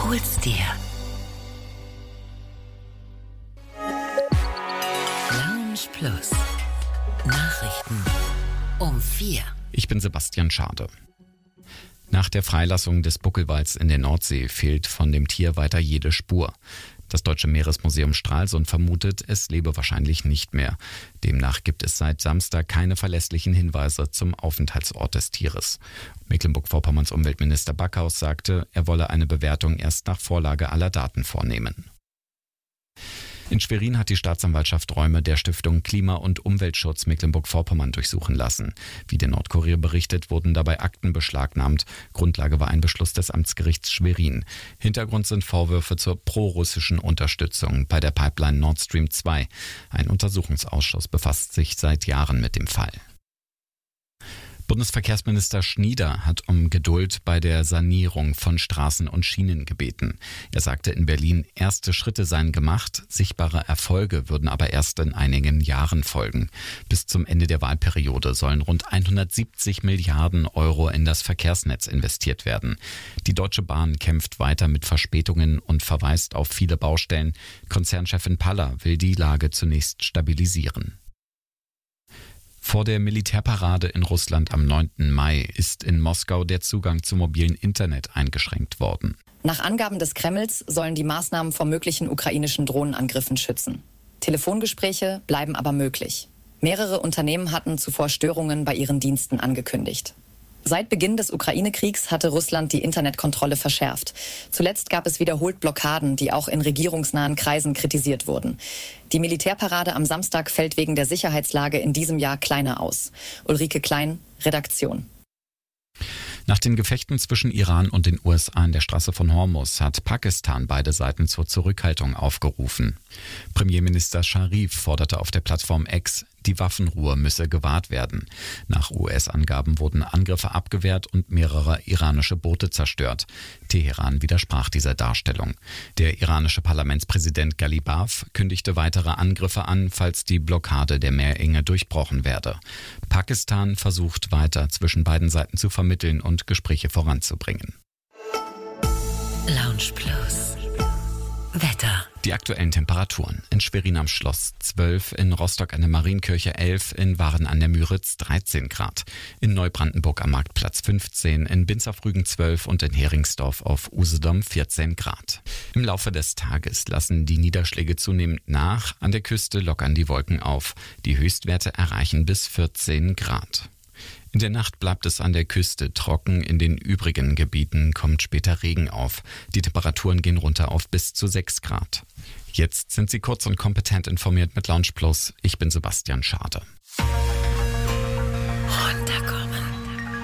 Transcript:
hol's dir. Lounge Plus. Nachrichten um 4. Ich bin Sebastian Schade. Nach der Freilassung des Buckelwals in der Nordsee fehlt von dem Tier weiter jede Spur. Das Deutsche Meeresmuseum Stralsund vermutet, es lebe wahrscheinlich nicht mehr. Demnach gibt es seit Samstag keine verlässlichen Hinweise zum Aufenthaltsort des Tieres. Mecklenburg-Vorpommerns Umweltminister Backhaus sagte, er wolle eine Bewertung erst nach Vorlage aller Daten vornehmen. In Schwerin hat die Staatsanwaltschaft Räume der Stiftung Klima- und Umweltschutz Mecklenburg-Vorpommern durchsuchen lassen. Wie der Nordkurier berichtet, wurden dabei Akten beschlagnahmt. Grundlage war ein Beschluss des Amtsgerichts Schwerin. Hintergrund sind Vorwürfe zur prorussischen Unterstützung bei der Pipeline Nord Stream 2. Ein Untersuchungsausschuss befasst sich seit Jahren mit dem Fall. Bundesverkehrsminister Schnieder hat um Geduld bei der Sanierung von Straßen und Schienen gebeten. Er sagte in Berlin, erste Schritte seien gemacht, sichtbare Erfolge würden aber erst in einigen Jahren folgen. Bis zum Ende der Wahlperiode sollen rund 170 Milliarden Euro in das Verkehrsnetz investiert werden. Die Deutsche Bahn kämpft weiter mit Verspätungen und verweist auf viele Baustellen. Konzernchefin Paller will die Lage zunächst stabilisieren. Vor der Militärparade in Russland am 9. Mai ist in Moskau der Zugang zum mobilen Internet eingeschränkt worden. Nach Angaben des Kremls sollen die Maßnahmen vor möglichen ukrainischen Drohnenangriffen schützen. Telefongespräche bleiben aber möglich. Mehrere Unternehmen hatten zuvor Störungen bei ihren Diensten angekündigt. Seit Beginn des Ukraine-Kriegs hatte Russland die Internetkontrolle verschärft. Zuletzt gab es wiederholt Blockaden, die auch in regierungsnahen Kreisen kritisiert wurden. Die Militärparade am Samstag fällt wegen der Sicherheitslage in diesem Jahr kleiner aus. Ulrike Klein, Redaktion. Nach den Gefechten zwischen Iran und den USA in der Straße von Hormuz hat Pakistan beide Seiten zur Zurückhaltung aufgerufen. Premierminister Scharif forderte auf der Plattform X, die Waffenruhe müsse gewahrt werden. Nach US-Angaben wurden Angriffe abgewehrt und mehrere iranische Boote zerstört. Teheran widersprach dieser Darstellung. Der iranische Parlamentspräsident Ghalibaf kündigte weitere Angriffe an, falls die Blockade der Meerenge durchbrochen werde. Pakistan versucht weiter zwischen beiden Seiten zu vermitteln und Gespräche voranzubringen. Lounge Plus. Wetter. Die aktuellen Temperaturen. In Schwerin am Schloss 12, in Rostock an der Marienkirche 11, in Waren an der Müritz 13 Grad, in Neubrandenburg am Marktplatz 15, in Binz-auf-Rügen 12 und in Heringsdorf auf Usedom 14 Grad. Im Laufe des Tages lassen die Niederschläge zunehmend nach, an der Küste lockern die Wolken auf. Die Höchstwerte erreichen bis 14 Grad. In der Nacht bleibt es an der Küste trocken, in den übrigen Gebieten kommt später Regen auf. Die Temperaturen gehen runter auf bis zu 6 Grad. Jetzt sind Sie kurz und kompetent informiert mit Lounge Plus. Ich bin Sebastian Schade. Runterkommen.